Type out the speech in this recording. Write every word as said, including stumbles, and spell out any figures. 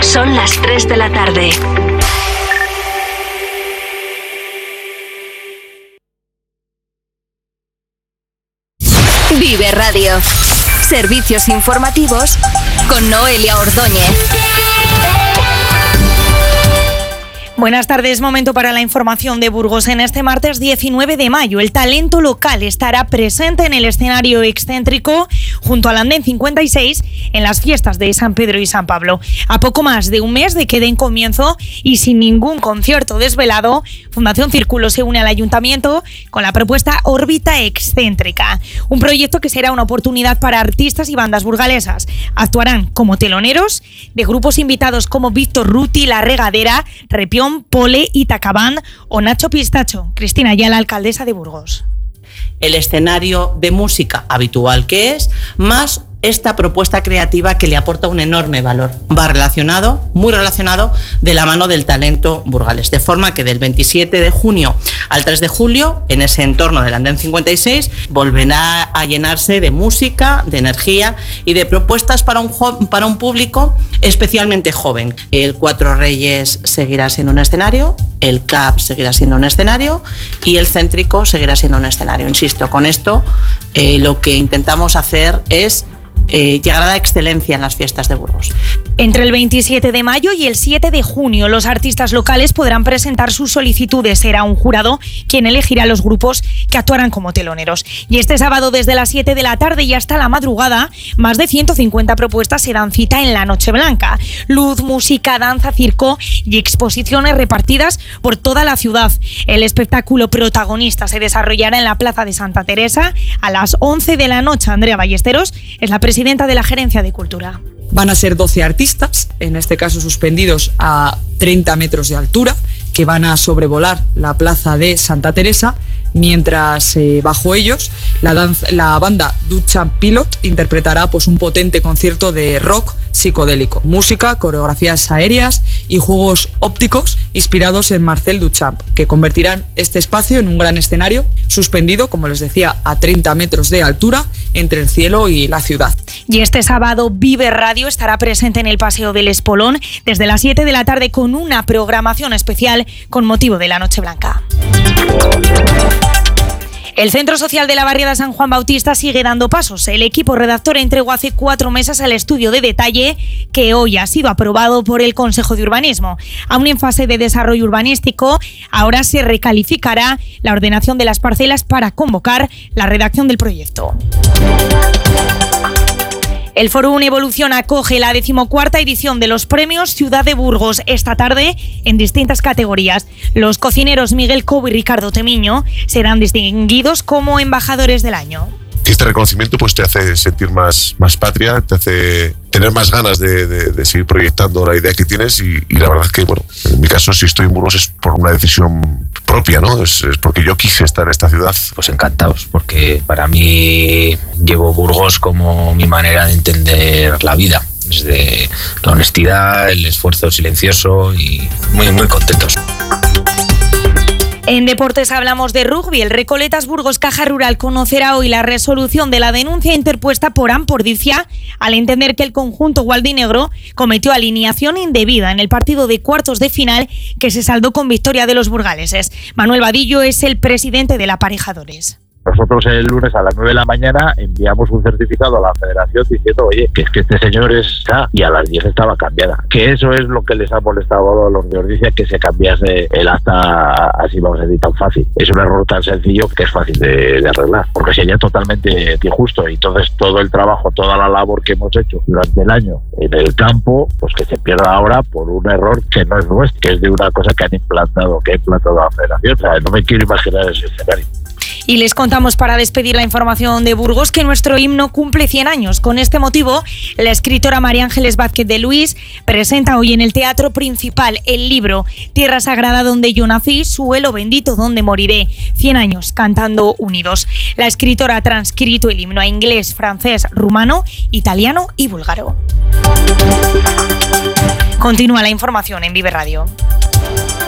Son las tres de la tarde. Vive Radio. Servicios informativos con Noelia Ordóñez. Buenas tardes, momento para la información de Burgos. En este martes diecinueve de mayo, el talento local estará presente en el escenario excéntrico junto al Andén cincuenta y seis en las fiestas de San Pedro y San Pablo. A poco más de un mes de que den comienzo y sin ningún concierto desvelado, Fundación Círculo se une al Ayuntamiento con la propuesta Órbita Excéntrica, un proyecto que será una oportunidad para artistas y bandas burgalesas. Actuarán como teloneros de grupos invitados como Víctor Ruti, La Regadera, Repión, Pole, Itacabán o Nacho Pistacho. Cristina Ayala, alcaldesa de Burgos. El escenario de música habitual que es, más esta propuesta creativa que le aporta un enorme valor. Va relacionado, muy relacionado, de la mano del talento burgalés. De forma que del veintisiete de junio al tres de julio, en ese entorno del Andén cincuenta y seis, volverá a llenarse de música, de energía y de propuestas para un, jo- para un público especialmente joven. El Cuatro Reyes seguirá siendo un escenario, el C A P seguirá siendo un escenario y el Céntrico seguirá siendo un escenario. Insisto, con esto eh, lo que intentamos hacer es Eh, llegar a la excelencia en las fiestas de Burgos. Entre el veintisiete de mayo y el siete de junio, los artistas locales podrán presentar sus solicitudes. Será un jurado quien elegirá los grupos que actuarán como teloneros. Y este sábado, desde las siete de la tarde y hasta la madrugada, más de ciento cincuenta propuestas se dan cita en la Noche Blanca. Luz, música, danza, circo y exposiciones repartidas por toda la ciudad. El espectáculo protagonista se desarrollará en la Plaza de Santa Teresa a las once de la noche. Andrea Ballesteros es la presidenta presidenta de la Gerencia de Cultura. Van a ser doce artistas, en este caso suspendidos a treinta metros de altura, que van a sobrevolar la Plaza de Santa Teresa, mientras eh, bajo ellos la, danza, la banda Duchamp Pilot interpretará pues, un potente concierto de rock psicodélico, música, coreografías aéreas y juegos ópticos inspirados en Marcel Duchamp, que convertirán este espacio en un gran escenario suspendido, como les decía, a treinta metros de altura entre el cielo y la ciudad. Y este sábado Vive Radio estará presente en el Paseo del Espolón desde las siete de la tarde con una programación especial con motivo de la Noche Blanca. El Centro Social de la Barriada San Juan Bautista sigue dando pasos. El equipo redactor entregó hace cuatro meses el estudio de detalle que hoy ha sido aprobado por el Consejo de Urbanismo. Aún en fase de desarrollo urbanístico, ahora se recalificará la ordenación de las parcelas para convocar la redacción del proyecto. El Fórum Evolución acoge la decimocuarta edición de los premios Ciudad de Burgos esta tarde en distintas categorías. Los cocineros Miguel Cobo y Ricardo Temiño serán distinguidos como embajadores del año. Este reconocimiento pues te hace sentir más, más patria, te hace tener más ganas de, de, de seguir proyectando la idea que tienes y, y la verdad es que, bueno, en mi caso si estoy en Burgos es por una decisión propia, ¿no? Es, es porque yo quise estar en esta ciudad. Pues encantados, porque para mí llevo Burgos como mi manera de entender la vida, desde la honestidad, el esfuerzo silencioso y muy, muy contentos. En deportes hablamos de rugby. El Recoletas Burgos Caja Rural conocerá hoy la resolución de la denuncia interpuesta por Ampordicia al entender que el conjunto gualdinegro cometió alineación indebida en el partido de cuartos de final que se saldó con victoria de los burgaleses. Manuel Vadillo es el presidente del Aparejadores. Nosotros el lunes a las nueve de la mañana enviamos un certificado a la federación diciendo, oye, que es que este señor está, y a las diez estaba cambiada. Que eso es lo que les ha molestado a los de Ordizia, que se cambiase el acta así, vamos a decir, tan fácil. Es un error tan sencillo que es fácil de, de arreglar, porque sería totalmente injusto. Y entonces todo el trabajo, toda la labor que hemos hecho durante el año en el campo, pues que se pierda ahora por un error que no es nuestro, que es de una cosa que han implantado, que ha implantado la federación. O sea, no me quiero imaginar ese escenario. Y les contamos para despedir la información de Burgos que nuestro himno cumple cien años. Con este motivo, la escritora María Ángeles Vázquez de Luis presenta hoy en el Teatro Principal el libro Tierra Sagrada donde yo nací, suelo bendito donde moriré. cien años cantando unidos. La escritora ha transcrito el himno a inglés, francés, rumano, italiano y búlgaro. Continúa la información en Vive Radio.